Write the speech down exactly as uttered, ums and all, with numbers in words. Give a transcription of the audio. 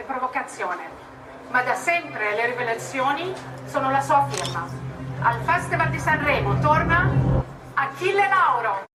provocazione, ma da sempre le rivelazioni sono la sua firma. Al Festival di Sanremo torna Achille Lauro.